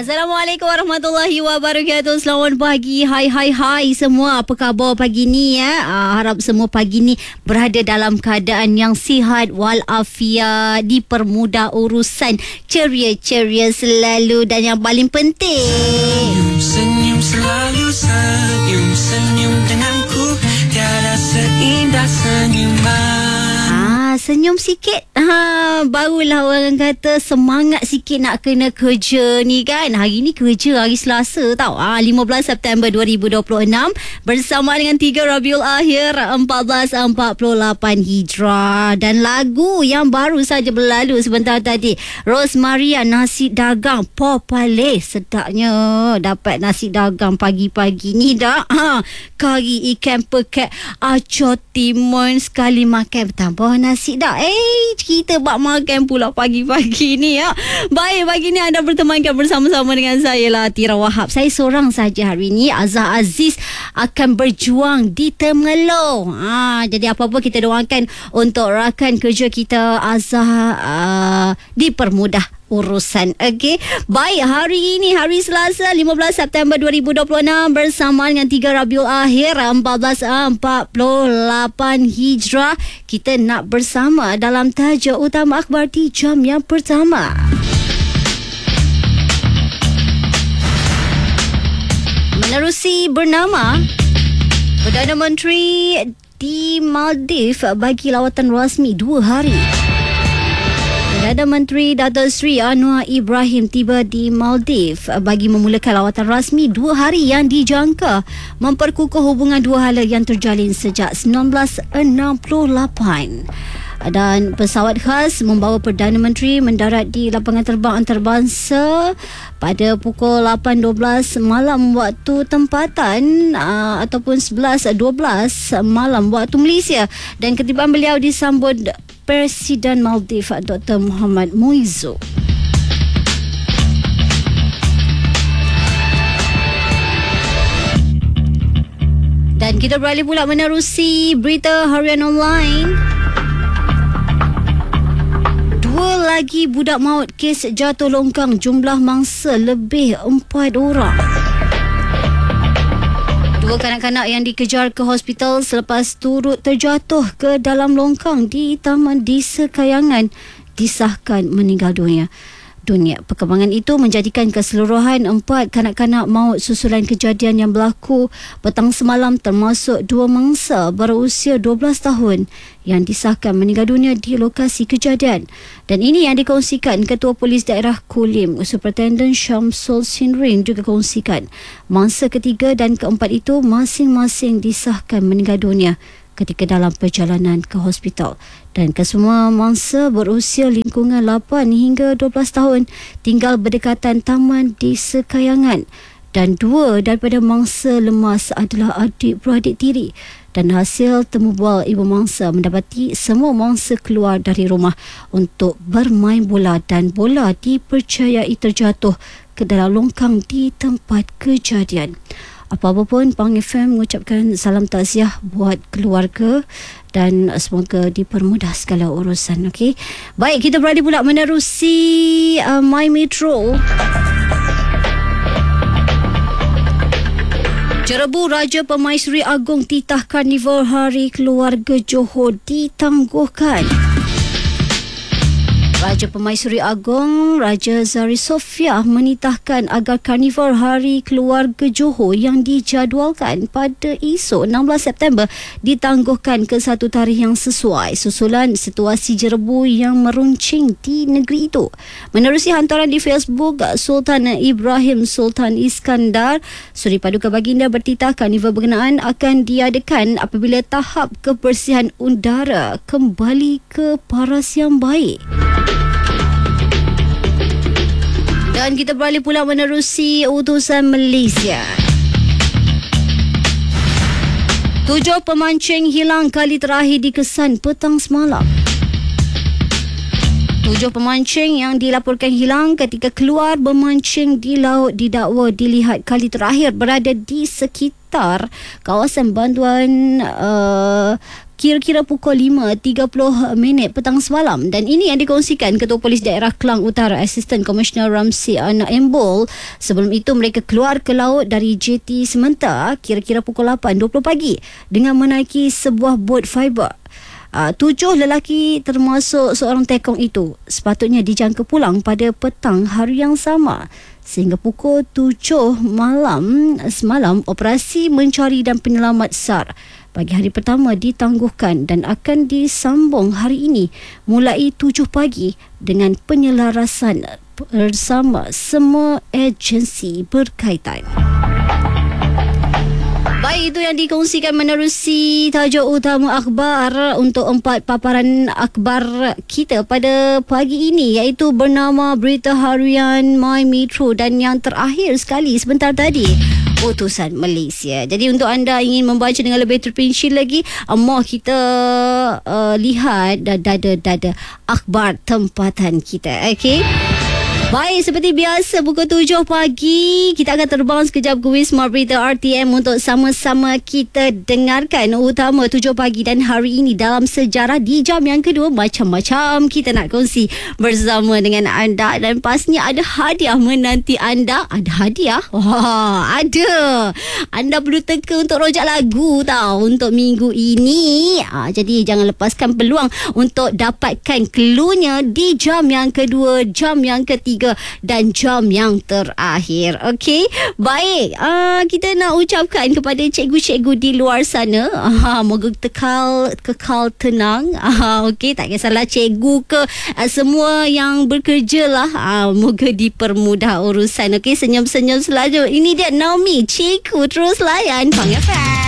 Assalamualaikum warahmatullahi wabarakatuh. Selamat pagi. Hai semua. Apa khabar pagi ni ya? Harap semua pagi ni berada dalam keadaan yang sihat walafiat, dipermudah urusan, ceria-ceria selalu dan yang paling penting senyum selalu, senyum denganku, tiada seindah senyuman. Senyum sikit, barulah orang kata semangat sikit nak kena kerja ni kan. Hari ni kerja hari Selasa tau, 15 September 2026 bersama dengan 3 Rabiul Akhir 1448 Hijrah. Dan lagu yang baru saja berlalu sebentar tadi, Rosmaria, Nasi Dagang Popale. Sedapnya dapat nasi dagang pagi-pagi ni dah. Kari ikan pekat acor timun, sekali makan bertambah nasi dah. Kita bak makan pula pagi-pagi ni ya. Baik, pagi ni anda bertemankan bersama-sama dengan saya lah, Tira Wahab. Saya seorang saja hari ni. Azhar Aziz akan berjuang di Temerloh. Jadi apa-apa kita doakan untuk rakan kerja kita Azhar dipermudah urusan. Okey. Baik, hari ini hari Selasa 15 September 2026 bersama dengan 3 Rabiul Akhir 1448 Hijrah. Kita nak bersama dalam tajuk utama akhbar di jam yang pertama. Menerusi bernama, Perdana Menteri di Maldives bagi lawatan rasmi 2 hari. Perdana Menteri Datuk Seri Anwar Ibrahim tiba di Maldives bagi memulakan lawatan rasmi 2 hari yang dijangka memperkukuh hubungan dua hala yang terjalin sejak 1968. Dan pesawat khas membawa Perdana Menteri mendarat di lapangan terbang antarabangsa pada pukul 8.12 malam waktu tempatan ataupun 11.12 malam waktu Malaysia. Dan ketibaan beliau disambut Presiden Maldives Dr. Muhammad Muizzu. Dan kita beralih pula menerusi berita harian online. 2 lagi budak maut kes jatuh longkang, jumlah mangsa lebih 4 orang. 2 kanak-kanak yang dikejar ke hospital selepas turut terjatuh ke dalam longkang di Taman Desa Kayangan disahkan meninggal dunia. Perkembangan itu menjadikan keseluruhan 4 kanak-kanak maut susulan kejadian yang berlaku petang semalam, termasuk 2 mangsa berusia 12 tahun yang disahkan meninggal dunia di lokasi kejadian. Dan ini yang dikongsikan Ketua Polis Daerah Kulim, Superintendent Syamsul Sinring juga kongsikan mangsa ketiga dan keempat itu masing-masing disahkan meninggal dunia ketika dalam perjalanan ke hospital. Dan kesemua mangsa berusia lingkungan 8 hingga 12 tahun tinggal berdekatan Taman Desa Kayangan. Dan 2 daripada mangsa lemas adalah adik-beradik tiri. Dan hasil temu bual ibu mangsa mendapati semua mangsa keluar dari rumah untuk bermain bola dan bola dipercayai terjatuh ke dalam longkang di tempat kejadian. Apa-apa pun, Pang FM mengucapkan salam takziah buat keluarga dan semoga dipermudah segala urusan. Okey. Baik, kita beralih pula menerusi My Metro. Jerebu Raja Pemaisuri Agong titah Karnival Hari Keluarga Johor ditangguhkan. Raja Pemaisuri Agong Raja Zari Sofia menitahkan agar Karnival Hari Keluarga Johor yang dijadualkan pada esok 16 September ditangguhkan ke satu tarikh yang sesuai susulan situasi jerebu yang meruncing di negeri itu. Menerusi hantaran di Facebook, Sultan Ibrahim Sultan Iskandar Suri Paduka Baginda bertitah karnival berkenaan akan diadakan apabila tahap kebersihan udara kembali ke paras yang baik. Dan kita beralih pula menerusi utusan Malaysia. 7 pemancing hilang kali terakhir dikesan petang semalam. 7 pemancing yang dilaporkan hilang ketika keluar memancing di laut didakwa dilihat kali terakhir berada di sekitar kawasan bantuan kira-kira pukul 5.30 petang semalam. Dan ini yang dikongsikan Ketua Polis Daerah Klang Utara Assistant Commissioner Ramsi Anak Embol. Sebelum itu mereka keluar ke laut dari JT Sementar kira-kira pukul 8.20 pagi dengan menaiki sebuah bot fiber. 7 lelaki termasuk seorang tekong itu sepatutnya dijangka pulang pada petang hari yang sama. Sehingga pukul 7 malam semalam, operasi mencari dan penyelamat SAR bagi hari pertama ditangguhkan dan akan disambung hari ini mulai 7 pagi dengan penyelarasan bersama semua agensi berkaitan. Baik, itu yang dikongsikan menerusi tajuk utama akhbar untuk 4 paparan akhbar kita pada pagi ini, iaitu bernama Berita Harian My Metro dan yang terakhir sekali sebentar tadi, Utusan Malaysia. Jadi untuk anda ingin membaca dengan lebih terperinci lagi, mahu kita lihat dada akhbar tempatan kita. Okey. Baik, seperti biasa pukul 7 pagi kita akan terbang sekejap ke Wisma Berita RTM untuk sama-sama kita dengarkan utama 7 pagi. Dan hari ini dalam sejarah di jam yang kedua, macam-macam kita nak kongsi bersama dengan anda. Dan pastinya ada hadiah menanti anda. Ada hadiah? Wah, ada. Anda perlu teka untuk rojak lagu tau untuk minggu ini. Jadi jangan lepaskan peluang untuk dapatkan cluenya di jam yang kedua, jam yang ketiga dan jam yang terakhir. Okey, baik, kita nak ucapkan kepada cikgu-cikgu di luar sana, moga kekal tenang. Okey, tak kisahlah cikgu ke semua yang bekerja lah, moga dipermudah urusan. Okey, senyum-senyum selalu. Ini dia Naomi, cikgu terus layan Pang FM.